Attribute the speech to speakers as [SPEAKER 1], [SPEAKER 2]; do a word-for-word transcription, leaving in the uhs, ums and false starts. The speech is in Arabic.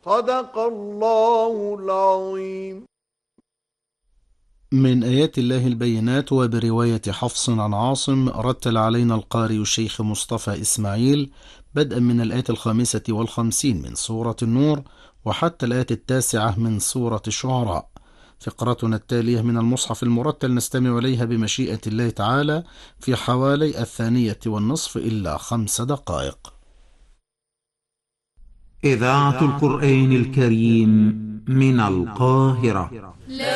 [SPEAKER 1] صدق الله العظيم.
[SPEAKER 2] من آيات الله البينات. وبرواية حفص عن عاصم رتل علينا القارئ الشيخ مصطفى إسماعيل بدءا من الآية الخامسة والخمسين من سورة النور وحتى الآية التاسعة من سورة الشعراء. فقرتنا التالية من المصحف المرتل نستمع إليها بمشيئة الله تعالى في حوالي الثانية والنصف إلا خمس دقائق.
[SPEAKER 3] إذاعة القرآن الكريم من القاهرة.